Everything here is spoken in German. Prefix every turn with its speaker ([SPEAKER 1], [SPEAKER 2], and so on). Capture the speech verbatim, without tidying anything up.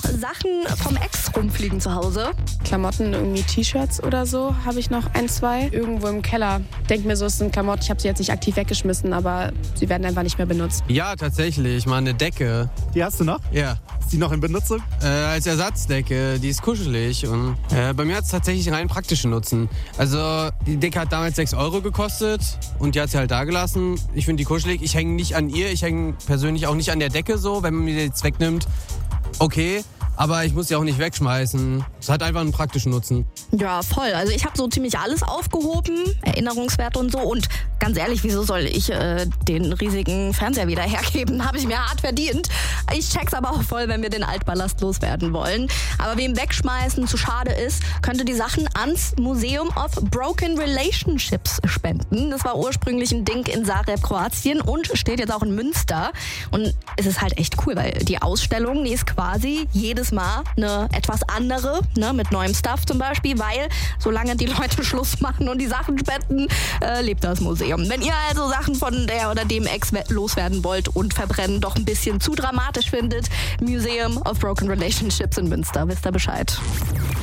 [SPEAKER 1] Sachen vom Ex rumfliegen zu Hause?
[SPEAKER 2] Klamotten, irgendwie T-Shirts oder so, habe ich noch ein, zwei. Irgendwo im Keller. Denk mir so, es sind Klamotten, ich habe sie jetzt nicht aktiv weggeschmissen, aber sie werden einfach nicht mehr benutzt.
[SPEAKER 3] Ja, tatsächlich. Mal eine Decke.
[SPEAKER 4] Die hast du noch?
[SPEAKER 3] Ja.
[SPEAKER 4] Ist die noch in Benutzung?
[SPEAKER 3] Äh, als Ersatzdecke. Die ist kuschelig. Und äh, bei mir hat es tatsächlich rein praktischen Nutzen. Also die Decke hat damals sechs Euro gekostet und die hat sie halt da gelassen. Ich finde die kuschelig. Ich hänge nicht an ihr. Ich hänge persönlich auch nicht an der Decke so, wenn man mir die jetzt wegnimmt. Okay. Aber ich muss sie auch nicht wegschmeißen. Es hat einfach einen praktischen Nutzen.
[SPEAKER 1] Ja, voll. Also ich habe so ziemlich alles aufgehoben, Erinnerungswerte und so. Und ganz ehrlich, wieso soll ich äh, den riesigen Fernseher wieder hergeben? Habe ich mir hart verdient. Ich check's aber auch voll, wenn wir den Altballast loswerden wollen. Aber wem Wegschmeißen zu schade ist, könnte die Sachen ans Museum of Broken Relationships spenden. Das war ursprünglich ein Ding in Zagreb, Kroatien und steht jetzt auch in Münster. Und es ist halt echt cool, weil die Ausstellung, die ist quasi jedes Mal eine etwas andere, ne, mit neuem Stuff zum Beispiel, weil solange die Leute Schluss machen und die Sachen spenden, äh, lebt das Museum. Wenn ihr also Sachen von der oder dem Ex loswerden wollt und verbrennen doch ein bisschen zu dramatisch findet, Museum of Broken Relationships in Münster, wisst ihr Bescheid.